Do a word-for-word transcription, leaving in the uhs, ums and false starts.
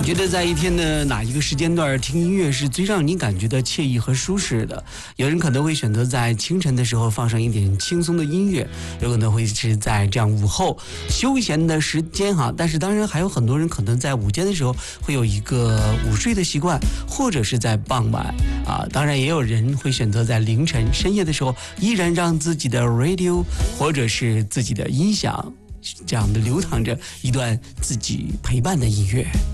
你觉得在一天的哪一个时间段听音乐是最让你感觉到惬意和舒适的？有人可能会选择在清晨的时候放上一点轻松的音乐，有可能会是在这样午后休闲的时间哈。但是当然还有很多人可能在午间的时候会有一个午睡的习惯，或者是在傍晚啊。当然也有人会选择在凌晨深夜的时候，依然让自己的 radio 或者是自己的音响这样的流淌着一段自己陪伴的音乐。